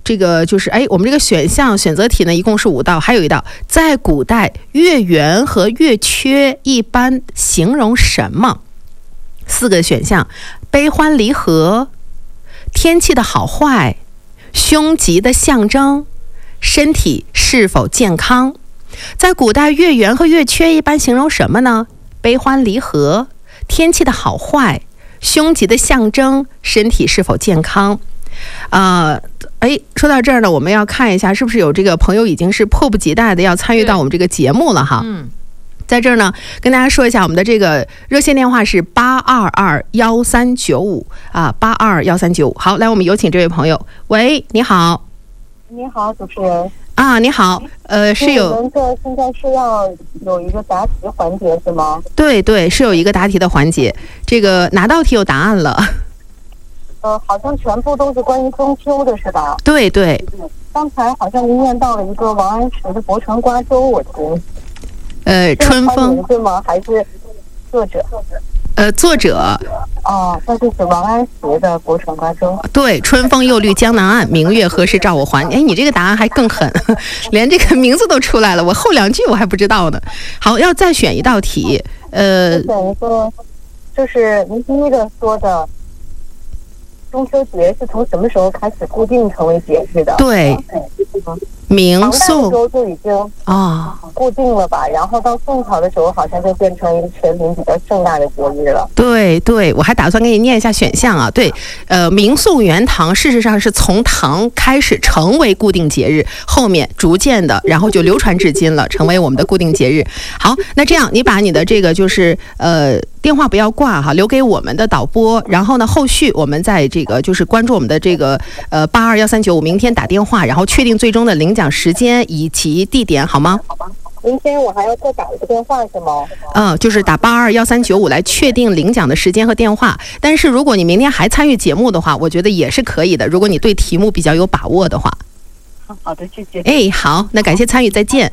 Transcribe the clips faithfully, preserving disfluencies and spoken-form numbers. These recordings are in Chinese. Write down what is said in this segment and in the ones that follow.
这个就是哎，我们这个选项选择题呢，一共是五道，还有一道，在古代月圆和月缺一般形容什么？四个选项：悲欢离合、天气的好坏、凶吉的象征、身体是否健康。在古代，月圆和月缺一般形容什么呢？悲欢离合、天气的好坏、凶吉的象征、身体是否健康。呃，哎，说到这儿呢，我们要看一下是不是有这个朋友已经是迫不及待的要参与到我们这个节目了哈。嗯，在这儿呢，跟大家说一下，我们的这个热线电话是八二二幺三九五啊，八二幺三九五。好，来，我们有请这位朋友。喂，你好。 你好，主持人。 啊，你好，呃，是有。 我们这现在是要有一个答题环节是吗？ 对对，是有一个答题的环节。这个哪道题有答案了？ 呃，好像全部都是关于中秋的是吧？ 对对。 刚才好像您念到了一个王安石的《泊船瓜洲》，我听。 呃，春风对吗？还是作者？ 呃，作者。 哦，那就是王安石的《泊船瓜洲》。 对，春风又绿江南岸，明月何时照我还。哎，你这个答案还更狠，连这个名字都出来了，我后两句我还不知道呢。好，要再选一道题。呃， 选一个，就是您第一个说的。中秋节是从什么时候开始固定成为节日的？ 对，明宋唐代的时候就已经啊固定了吧，然后到宋朝的时候好像就变成一个全民比较盛大的节日了。 对对，我还打算给你念一下选项啊。对，呃，明宋元唐事实上是从唐开始成为固定节日，后面逐渐的，然后就流传至今了，成为我们的固定节日。好，那这样你把你的这个就是呃。电话不要挂哈，留给我们的导播。然后呢，后续我们在这个就是关注我们的这个呃八二幺三九五，明天打电话，然后确定最终的领奖时间以及地点，好吗？ 好吧。明天我还要再打一个电话是吗？ 嗯，就是打八二幺三九五来确定领奖的时间和电话。但是如果你明天还参与节目的话，我觉得也是可以的。如果你对题目比较有把握的话。 好的，谢谢。 哎，好，那感谢参与，再见。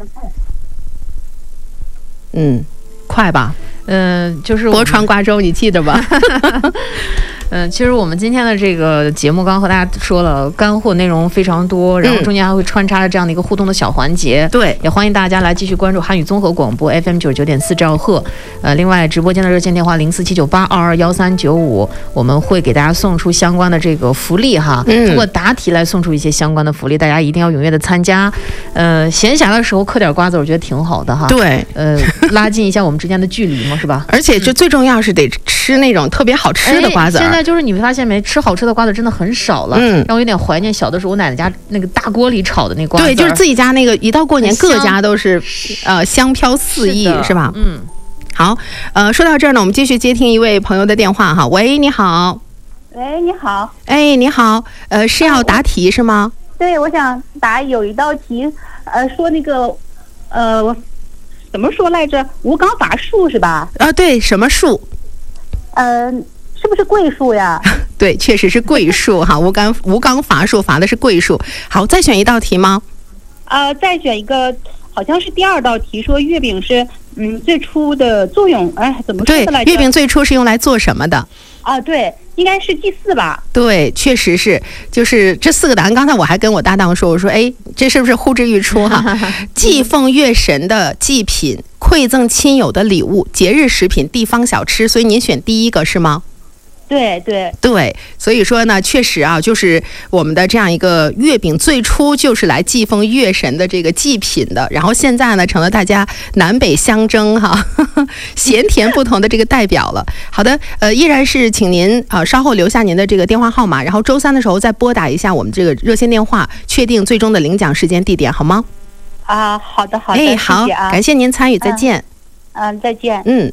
嗯，快吧。 嗯、呃，就是泊船瓜洲，你记得吧？ 嗯、呃，其实我们今天的这个节目刚刚和大家说了，干货内容非常多，然后中间还会穿插着这样的一个互动的小环节。 对、嗯， 也欢迎大家来继续关注汉语综合广播 F M 九十九点四兆赫。呃，另外直播间的热线电话零四七九八二二幺三九五，我们会给大家送出相关的这个福利哈。嗯，通过答题来送出一些相关的福利，大家一定要踊跃的参加。呃，闲暇的时候嗑点瓜子，我觉得挺好的哈。 对， 呃，拉近一下我们之间的距离嘛，是吧？ 而且这最重要是得吃那种特别好吃的瓜子。 现在就是你会发现没，吃好吃的瓜子真的很少了。嗯，让我有点怀念小的时候我奶奶家那个大锅里炒的那瓜子。 对，就是自己家那个，一到过年各家都是呃香飘四溢， 是, 是吧？ 嗯， 好，呃，说到这儿呢，我们继续接听一位朋友的电话哈。喂，你好。 喂，你好。 哎，你好，呃，是要答题是吗？ 对，我想答有一道题，呃，说那个，呃。怎么说来着？吴刚伐树是吧？ 啊，对，什么树？ 嗯、呃，是不是桂树呀？ 对，确实是桂树哈。吴刚吴刚伐树，伐的是桂树。好，再选一道题吗？ 呃，再选一个，好像是第二道题，说月饼是嗯最初的作用，哎，怎么说的来着？ 对，月饼最初是用来做什么的？ 啊，对，应该是祭祀吧？ 对，确实是，就是这四个答案。刚才我还跟我搭档说，我说，哎，这是不是呼之欲出哈？祭奉月神的祭品，馈赠亲友的礼物，节日食品，地方小吃。所以您选第一个是吗？ 对对对，所以说呢，确实啊，就是我们的这样一个月饼，最初就是来祭奉月神的这个祭品的，然后现在呢，成了大家南北相争哈，呵呵咸甜不同的这个代表了。好的，呃，依然是请您啊、呃、稍后留下您的这个电话号码，然后周三的时候再拨打一下我们这个热线电话，确定最终的领奖时间地点，好吗？ 啊，好的好的， 哎，好， 谢谢啊， 感谢您参与，再见。 嗯，嗯再见。 嗯。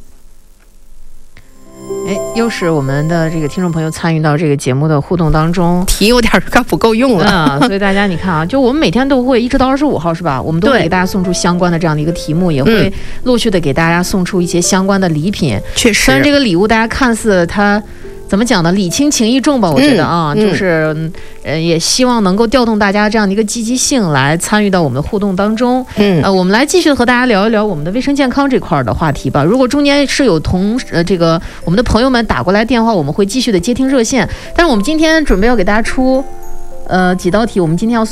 哎，又是我们的这个听众朋友参与到这个节目的互动当中， 题有点快不够用了啊、嗯！所以大家你看啊，就我们每天都会一直到二十五号是吧？我们都会给大家送出相关的这样的一个题目，也会陆续的给大家送出一些相关的礼品。 确实， 虽然这个礼物大家看似它怎么讲呢，礼轻情意重吧，我觉得啊，嗯、就是呃，也希望能够调动大家这样的一个积极性来参与到我们的互动当中。嗯，呃，我们来继续和大家聊一聊我们的卫生健康这块的话题吧。如果中间是有同呃这个我们的朋友们打过来电话，我们会继续的接听热线。但是我们今天准备要给大家出呃几道题，我们今天要。